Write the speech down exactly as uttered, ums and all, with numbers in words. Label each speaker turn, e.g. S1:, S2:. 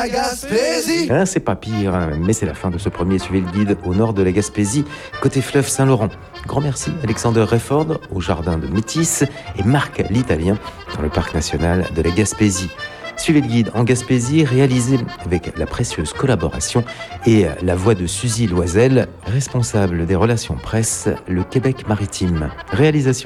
S1: la Gaspésie.
S2: Ah, c'est pas pire, hein, mais c'est la fin de ce premier Suivez le guide au nord de la Gaspésie, côté fleuve Saint-Laurent. Grand merci Alexander Rayford au jardin de Métis et Marc l'Italien dans le parc national de la Gaspésie. Suivez le guide en Gaspésie, réalisé avec la précieuse collaboration et la voix de Suzy Loisel, responsable des relations presse, le Québec maritime. Réalisation